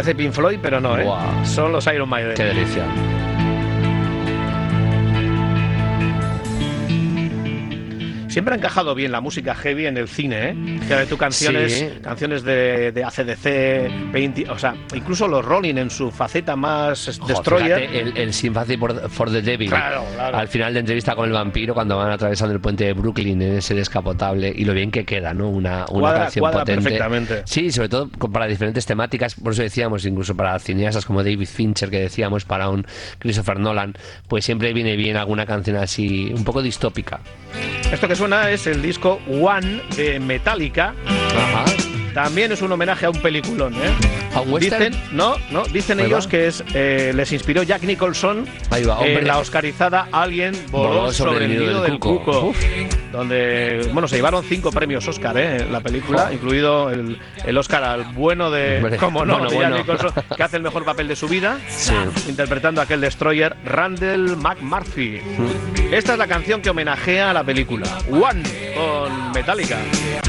Parece Pink Floyd, pero no, ¿eh? Wow. Son los Iron Maiden. Qué delicia. Siempre ha encajado bien la música heavy en el cine, ¿eh? Fíjate tú, canciones de AC/DC, Paint, o sea, incluso los Rolling en su faceta más Destroyer. Fíjate, el Sympathy for the Devil. Claro. Al final de entrevista con el vampiro, cuando van atravesando el puente de Brooklyn en ese descapotable, y lo bien que queda, ¿no? Una canción potente. Perfectamente. Sí, sobre todo para diferentes temáticas, por eso decíamos, incluso para cineastas como David Fincher, que decíamos, para un Christopher Nolan, pues siempre viene bien alguna canción así, un poco distópica. Esto que suena es el disco One de Metallica. Ajá. También es un homenaje a un peliculón, ¿eh? ¿A un western? Dicen ellos que les inspiró Jack Nicholson en la oscarizada Alien voló sobre el nido del cuco. Donde, se llevaron 5 premios Oscar, en la película, incluido el Oscar al bueno de, Jack Nicholson, que hace el mejor papel de su vida, interpretando a aquel destroyer, Randall McMurphy. Esta es la canción que homenajea a la película, One, con Metallica.